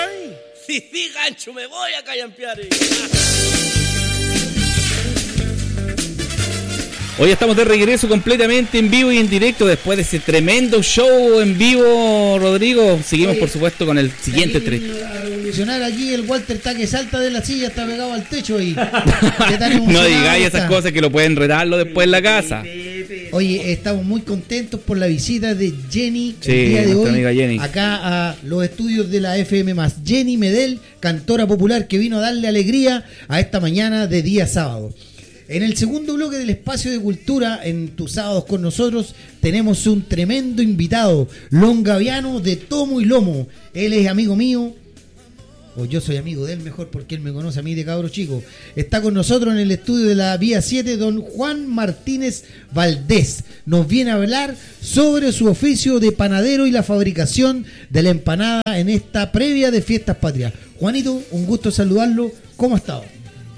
Ay, sí, gancho, me voy a callampear. Hoy estamos de regreso completamente en vivo y en directo después de ese tremendo show en vivo, Rodrigo. Seguimos, por supuesto, con el siguiente trecho. A revolucionar aquí, el Walter está que salta de la silla, está pegado al techo y no digáis esas cosas que lo pueden retarlo después en la casa. Oye, estamos muy contentos por la visita de Jenny Sí, el día de nuestra hoy amiga Jenny. acá a los estudios de la FM+. Jenny Medel, cantora popular que vino a darle alegría a esta mañana de día sábado. En el segundo bloque del espacio de cultura, en tus sábados con nosotros, tenemos un tremendo invitado, longaviano de tomo y lomo. Él es amigo mío, o yo soy amigo de él mejor porque él me conoce a mí de cabro chico. Está con nosotros en el estudio de la Vía 7, don Juan Martínez Valdés. Nos viene a hablar sobre su oficio de panadero y la fabricación de la empanada en esta previa de Fiestas Patrias. Juanito, un gusto saludarlo. ¿Cómo ha estado?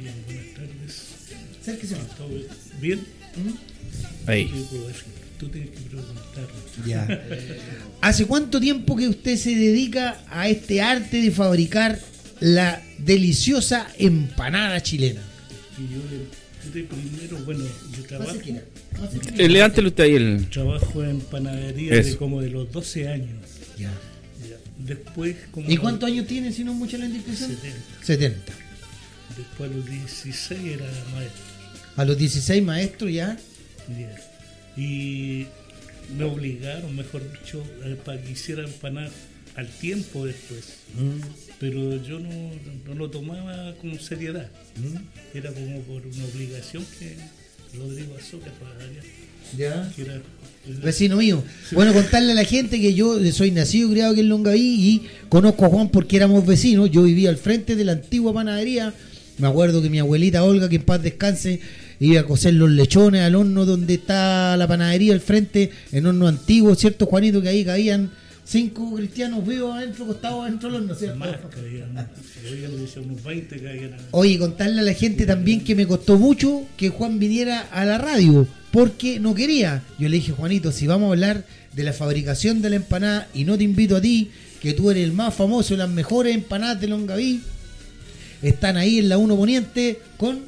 Bien. Ahí. Tú tienes que preguntar. Ya. ¿Hace cuánto tiempo que usted se dedica a este arte de fabricar la deliciosa empanada chilena? Yo de primero, bueno, yo trabajo Levántelo usted ahí el... trabajo en panadería Eso. de como de los 12 años. Ya. Ya. Después como ¿Y cuántos años tiene, si no es mucha la indiscreción? 70. Después a los 16 era maestro. A los 16 maestros ya. Ya. Y me obligaron, mejor dicho, para que hiciera empanar al tiempo después. Pero yo no lo tomaba con seriedad. Era como por una obligación que Rodrigo Azócar Ya. que era Vecino mío. Bueno, contarle a la gente que yo soy nacido y criado aquí en Longaví y conozco a Juan porque éramos vecinos. Yo vivía al frente de la antigua panadería. Me acuerdo que mi abuelita Olga, que en paz descanse, iba a cocer los lechones al horno donde está la panadería al frente, en horno antiguo, ¿cierto, Juanito? Que ahí caían 5 cristianos vivos adentro, acostados adentro del horno, ¿cierto? más, unos 20 caían. Oye, contarle a la gente también que me costó mucho que Juan viniera a la radio, porque no quería. Yo le dije, Juanito, si vamos a hablar de la fabricación de la empanada y no te invito a ti, que tú eres el más famoso, las mejores empanadas de Longaví, están ahí en la 1 Poniente con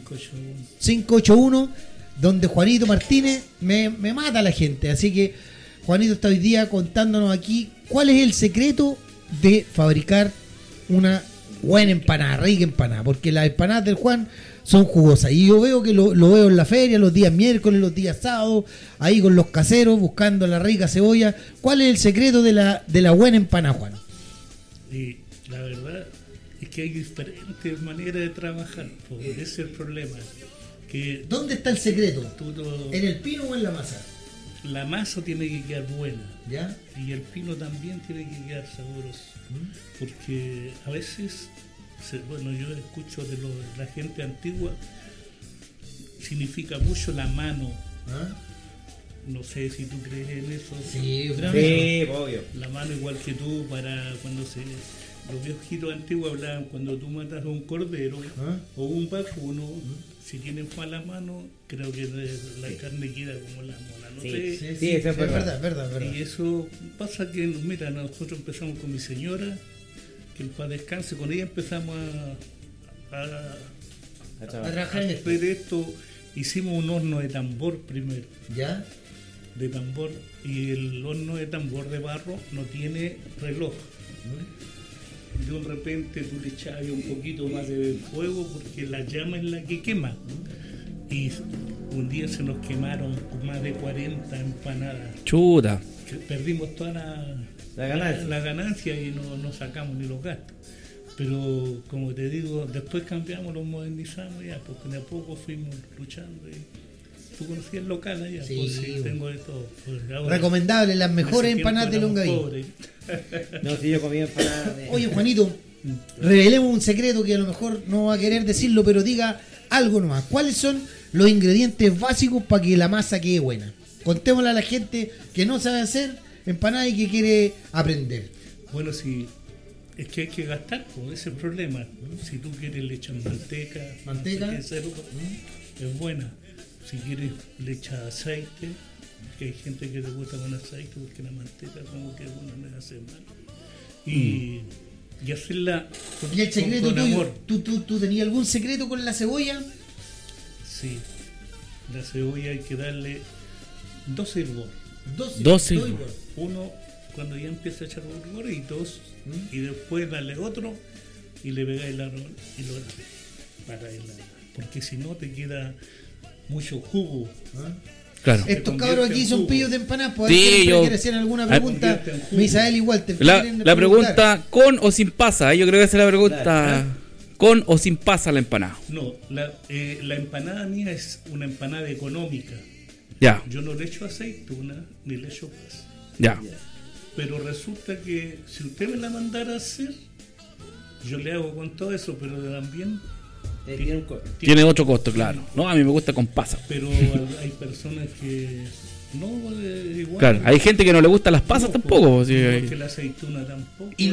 581, donde Juanito Martínez me mata a la gente. Así que Juanito está hoy día contándonos aquí cuál es el secreto de fabricar una buena empanada, rica empanada, porque las empanadas del Juan son jugosas. Y yo veo que lo veo en la feria, los días miércoles, los días sábados, ahí con los caseros, buscando la rica cebolla. ¿Cuál es el secreto de la buena empanada, Juan? Y la verdad es que hay diferentes maneras de trabajar, porque ese es el problema. Que ¿Dónde está el secreto? tú ¿En el pino o en la masa? la masa tiene que quedar buena, ¿Ya? y el pino también tiene que quedar sabroso, porque a veces, bueno, yo escucho de la gente antigua, significa mucho la mano. ¿Ah? No sé si tú crees en eso. Sí, yo creo Sí, obvio. La mano igual que tú, para cuando los viejitos antiguos hablaban, cuando tú matas a un cordero o un vacuno, si tienes mala mano, creo que la carne queda como la mona. No sé. Sí, eso es verdad. Y eso pasa que, mira, nosotros empezamos con mi señora, que el paz descanse, con ella empezamos a trabajar en esto. hacer esto. Hicimos un horno de tambor primero. ¿Ya? De tambor, y el horno de tambor de barro no tiene reloj. De repente tú le echabas un poquito más de fuego porque la llama es la que quema. Y un día se nos quemaron más de 40 empanadas. Chuta. Perdimos toda la ganancia y no sacamos ni los gastos. Pero como te digo, después cambiamos, los modernizamos ya, porque de a poco fuimos luchando. Tú conocías el local allá, Sí, pues sí, tengo de todo. Pues ahora, Recomendable, las mejores empanadas de Longaví. No, si yo comí empanadas. Oye, Juanito, revelemos un secreto que a lo mejor no va a querer decirlo, pero diga algo nomás. ¿Cuáles son los ingredientes básicos para que la masa quede buena? Contémosle a la gente que no sabe hacer empanadas y que quiere aprender. Bueno, sí, es que hay que gastar, pues ese es el problema. Si tú quieres le echas manteca, es buena. Si quieres le echas aceite, que hay gente que le gusta con aceite porque la manteca como que uno le hace mal. Y y hacerla ¿Y el secreto con tuyo? amor. ¿Tú tenías algún secreto con la cebolla? Sí, la cebolla hay que darle 2 hervor. Dos hervor. Uno cuando ya empieza a echar hervor y 2, y después darle otro y le pegáis el arroz y lo para porque si no te queda mucho jugo. Claro. Estos Se cabros convierte aquí en son jugo. pillos de empanadas. Pues Sí, ¿alguien yo- quiere hacer alguna pregunta? convierte en jugo. Misael igual te La quieren pregunta, preguntar. ¿con o sin pasa? Yo creo que esa es la pregunta. Claro. ¿Con o sin pasa la empanada? No, la empanada mía es una empanada económica. Ya, Yo no le echo aceituna ni le echo pasa. ya. Pero resulta que si usted me la mandara a hacer, yo le hago con todo eso, pero también Tiene un costo. Tiene otro costo, claro. No, a mí me gusta con pasa. pero hay personas que no igual. Claro, hay gente que no le gustan las pasas No, tampoco. pues, Sí, no, hay- que la aceituna tampoco.